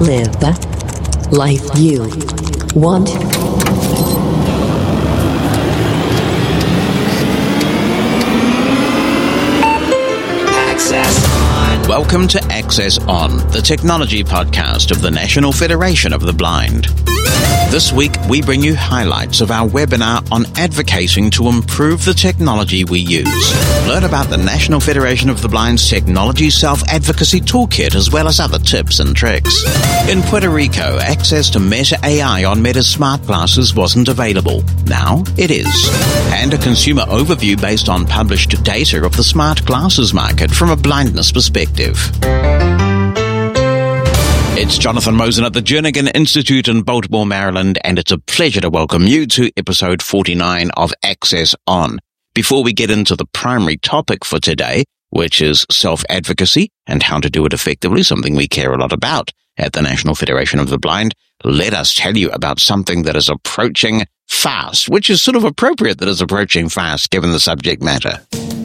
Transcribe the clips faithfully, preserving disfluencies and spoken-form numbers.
Live the life you want. Access On. Welcome to Access On, the technology podcast of the National Federation of the Blind. This week, we bring you highlights of our webinar on advocating to improve the technology we use. Learn about the National Federation of the Blind's Technology Self-Advocacy Toolkit, as well as other tips and tricks. In Puerto Rico, access to Meta A I on Meta's smart glasses wasn't available. Now it is. And a consumer overview based on published data of the smart glasses market from a blindness perspective. It's Jonathan Mosen at the Jernigan Institute in Baltimore, Maryland, and it's a pleasure to welcome you to episode forty-nine of Access On. Before we get into the primary topic for today, which is self-advocacy and how to do it effectively, something we care a lot about at the National Federation of the Blind, let us tell you about something that is approaching fast, which is sort of appropriate that it's approaching fast given the subject matter.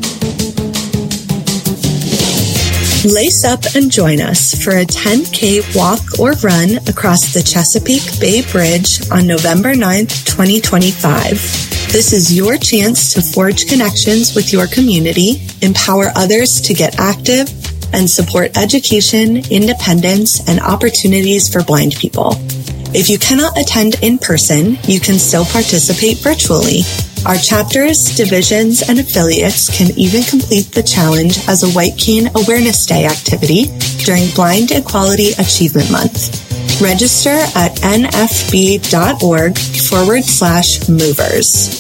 Lace up and join us for a ten K walk or run across the Chesapeake Bay Bridge on November ninth, twenty twenty-five. This is your chance to forge connections with your community, empower others to get active, and support education, independence, and opportunities for blind people. If you cannot attend in person, you can still participate virtually. Our chapters, divisions, and affiliates can even complete the challenge as a White Cane Awareness Day activity during Blind Equality Achievement Month. Register at nfb.org forward slash movers.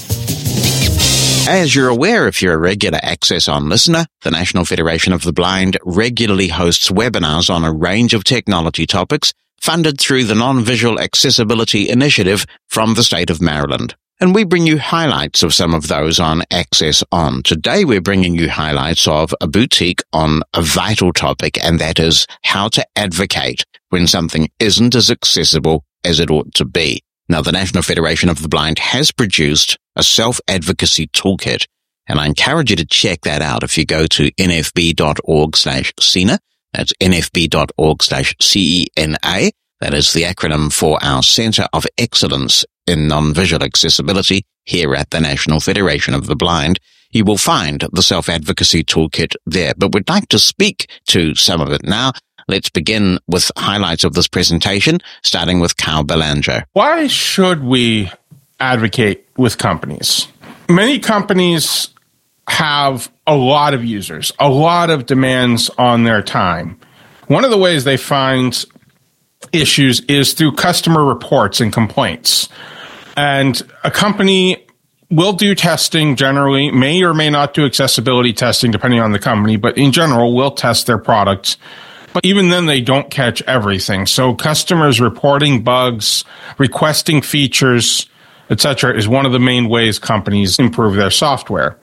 As you're aware, if you're a regular Access On listener, the National Federation of the Blind regularly hosts webinars on a range of technology topics funded through the Non-Visual Accessibility Initiative from the state of Maryland. And we bring you highlights of some of those on Access On. Today we're bringing you highlights of a boutique on a vital topic, and that is how to advocate when something isn't as accessible as it ought to be. Now, the National Federation of the Blind has produced a self-advocacy toolkit, and I encourage you to check that out if you go to nfb.org slash CENA. That's nfb.org slash C-E-N-A. That is the acronym for our Center of Excellence in Non-Visual Accessibility here at the National Federation of the Blind. You will find the Self-Advocacy Toolkit there, but we'd like to speak to some of it now. Let's begin with highlights of this presentation, starting with Carl Belanger. Why should we advocate with companies? Many companies have a lot of users, a lot of demands on their time. One of the ways they find issues is through customer reports and complaints. And a company will do testing generally, may or may not do accessibility testing depending on the company, but in general will test their products. But even then, they don't catch everything. So customers reporting bugs, requesting features, et cetera, is one of the main ways companies improve their software.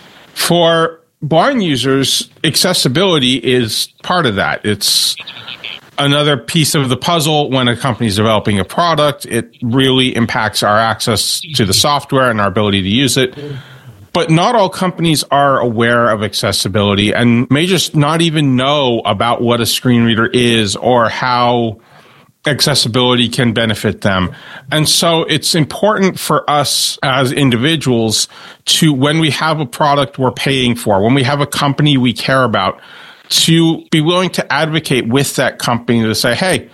For blind users, accessibility is part of that. It's another piece of the puzzle. When a company is developing a product, it really impacts our access to the software and our ability to use it. But not all companies are aware of accessibility and may just not even know about what a screen reader is or how accessibility can benefit them. And so it's important for us as individuals to, when we have a product we're paying for, when we have a company we care about, to be willing to advocate with that company to say, hey,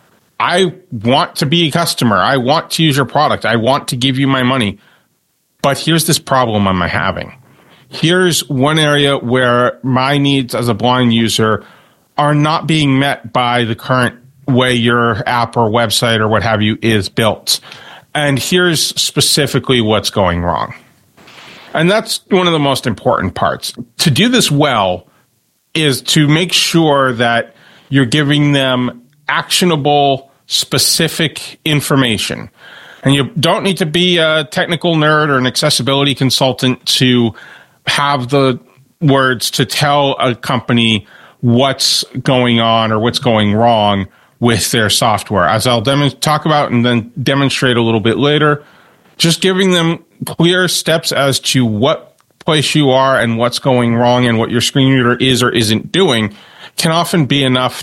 I want to be a customer. I want to use your product. I want to give you my money. But here's this problem I'm having. Here's one area where my needs as a blind user are not being met by the current way your app or website or what have you is built. And here's specifically what's going wrong. And that's one of the most important parts. To do this well is to make sure that you're giving them actionable, specific information. And you don't need to be a technical nerd or an accessibility consultant to have the words to tell a company what's going on or what's going wrong with their software. As I'll dem- talk about and then demonstrate a little bit later, just giving them clear steps as to what place you are and what's going wrong and what your screen reader is or isn't doing can often be enough